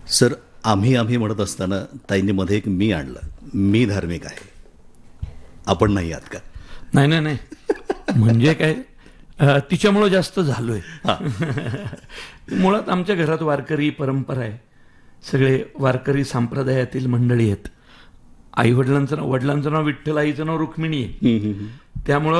Sir, आम्ही म्हणत असताना ताईंनी मध्ये एक मी आणलं. मी धार्मिक आहे. आपण नाही आहात का? नाही नाही नाही, म्हणजे काय, तिच्यामुळं जास्त झालोय. मुळात आमच्या घरात वारकरी परंपरा आहे. सगळे वारकरी संप्रदायातील मंडळी आहेत. वडिलांचं नाव विठ्ठल, आईचं नाव रुक्मिणी आहे. त्यामुळं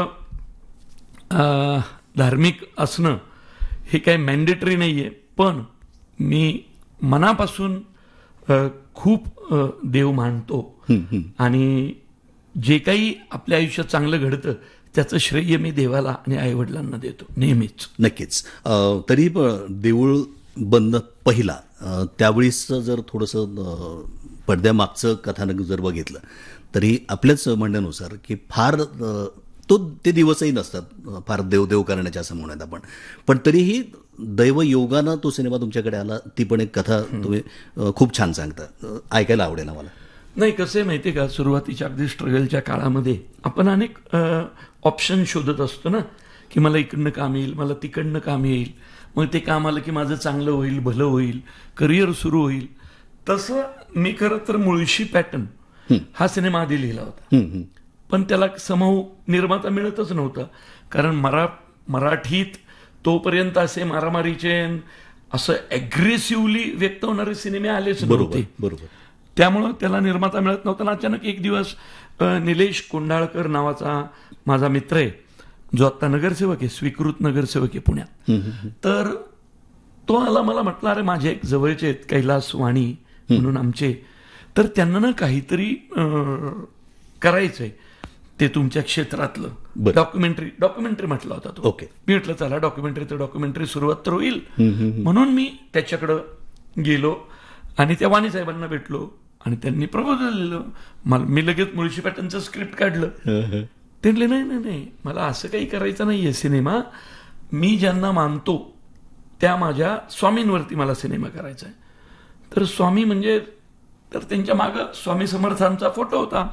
धार्मिक असणं हे काही मॅन्डेटरी नाही आहे. पण मी मनापासून खूप देव मानतो आणि जे काही आपल्या आयुष्यात चांगलं घडतं त्याचं श्रेय मी देवाला आणि आईवडिलांना देतो नेहमीच. नक्कीच. तरी देऊळ बंद पहिला त्यावेळीचं जर थोडंसं पडद्यामागचं कथानक जर बघितलं तरी आपल्याच म्हणण्यानुसार की फार ते दिवसही नसतात फार देवदेव करण्याच्या असं म्हणूयात आपण. पण तरीही दैवयोगानं तो सिनेमा तुमच्याकडे आला. ती पण एक कथा तुम्ही खूप छान सांगता. ऐकायला आवडेल आम्हाला. नाही, कसं आहे माहिती आहे का, सुरुवातीच्या अगदी स्ट्रगलच्या काळामध्ये आपण अनेक ऑप्शन शोधत असतो ना, की मला इकडनं काम येईल, मला तिकडनं काम येईल, मग ते काम आलं की माझं चांगलं होईल, भलं होईल, करिअर सुरू होईल. तसं मी खरं तर मुळशी पॅटर्न हा सिनेमा आधी लिहिला होता. पण त्याला समूह निर्माता मिळतच नव्हता. कारण मराठीत तोपर्यंत असे मारामारीचे असं अग्रेसिव्हली व्यक्त होणारे सिनेमे आलेच नव्हते. बरोबर. त्यामुळं त्याला निर्माता मिळत नव्हता. आणि अचानक एक दिवस निलेश कोंडाळकर नावाचा माझा मित्र आहे, जो आता नगरसेवक आहे, स्वीकृत नगरसेवक आहे पुण्यात. तर तो आला, मला म्हटला, अरे माझे एक जवळचे आहेत कैलास वाणी म्हणून आमचे, तर त्यांना ना काहीतरी करायचंय ते तुमच्या क्षेत्रातलं डॉक्युमेंटरी म्हटला होता तो. ओके. मी म्हटलं चला डॉक्युमेंटरी सुरुवात तर होईल. म्हणून मी त्याच्याकडं गेलो आणि त्या वाणी साहेबांना भेटलो आणि त्यांनी प्रपोजल दिलं. मी लगेच मुळशी पॅटर्नचं स्क्रिप्ट काढलं. ते म्हटले नाही, मला असं काही करायचं नाहीये सिनेमा. मी ज्यांना मानतो त्या माझ्या स्वामींवरती मला सिनेमा करायचा आहे. तर स्वामी म्हणजे तर त्यांच्या मागं स्वामी समर्थांचा फोटो होता.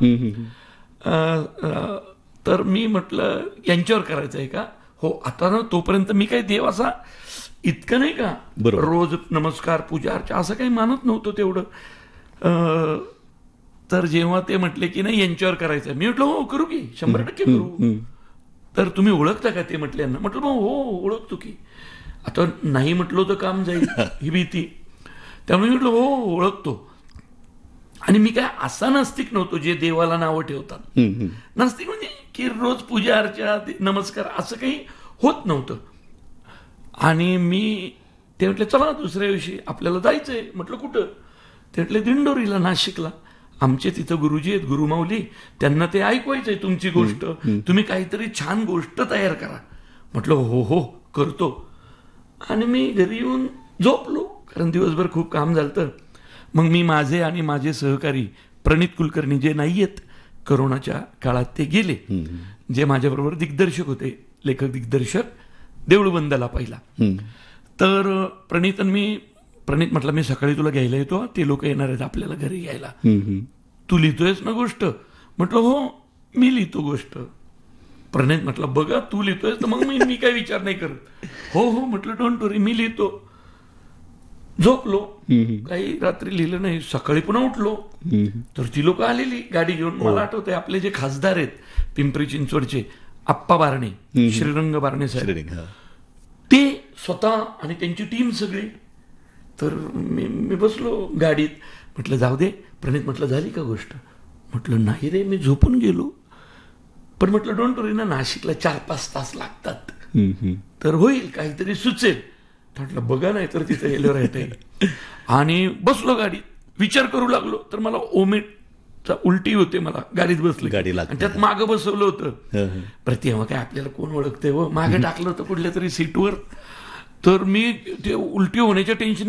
तर मी म्हटलं यांच्यावर करायचं आहे का? हो. आता ना तोपर्यंत मी काही देव असा इतकं नाही का रोज नमस्कार पूजा अर्चा असं काही मानत नव्हतं तेवढं. तर जेव्हा ते म्हटले की नाही यांच्यावर करायचं आहे, मी म्हटलं हो करू की, 100% करू. तर तुम्ही ओळखता का ते म्हटले यांना? म्हटलं हो ओळखतो की. आता नाही म्हटलो तर काम जाईल ही भीती. त्यामुळे मी म्हटलं हो ओळखतो. आणि मी काय असा नास्तिक नव्हतो जे देवाला नावं ठेवतात. नास्तिक म्हणजे की रोज पूजा अर्चा नमस्कार असं काही होत नव्हतं. आणि मी ते म्हटले चला दुसऱ्या दिवशी आपल्याला जायचंय. म्हटलं कुठं? ते म्हटले दिंडोरीला, नाशिकला. आमचे तिथं गुरुजी आहेत, गुरुमाऊली, त्यांना ते ऐकवायचंय तुमची गोष्ट. तुम्ही काहीतरी छान गोष्ट तयार करा. म्हटलं हो करतो. आणि मी घरी येऊन झोपलो, कारण दिवसभर खूप काम झालं. मग मी माझे आणि माझे सहकारी प्रणित कुलकर्णी जे नाही आहेत करोनाच्या काळात, ते गेले, जे माझ्याबरोबर दिग्दर्शक होते, लेखक दिग्दर्शक देऊळ बंदला पहिला. तर प्रणित म्हटलं मी सकाळी तुला घ्यायला येतो, ते लोक येणार आहेत आपल्याला घरी घ्यायला. तू लिहितोयस ना गोष्ट? म्हटलं हो मी लिहितो गोष्ट. प्रणित म्हटलं बघा तू लिहितोयस तर मग मी काही विचार नाही करत. हो म्हटलं डोंट वरी मी लिहितो. झोपलो, काही रात्री लिहिलं नाही. सकाळी पुन्हा उठलो तर ती लोक आलेली गाडी घेऊन. मला आठवतंय आपले जे खासदार आहेत पिंपरी चिंचवडचे, आप्पा बारणे, श्रीरंग बारणे साहेब, ते स्वतः आणि त्यांची टीम सगळी. तर मी बसलो गाडीत. म्हटलं जाऊ दे. प्रणित म्हटलं झाली का गोष्ट? म्हटलं नाही रे मी झोपून गेलो. पण म्हटलं डोंट वरी ना, नाशिकला 4-5 तास लागतात, तर होईल, काहीतरी सुचेल. म्हटलं बघा नाही तर तिथे गेल्यावर येते. आणि बसलो गाडीत, विचार करू लागलो. तर मला ओमेटचा उलटी होते, मला गाडीत बसले, आणि त्यात मागं बसवलं होतं. तेव्हा काय आपल्याला कोण ओळखते व मागे टाकलं होतं कुठल्या तरी सीटवर. तर मी ते उलटी होण्याच्या टेन्शन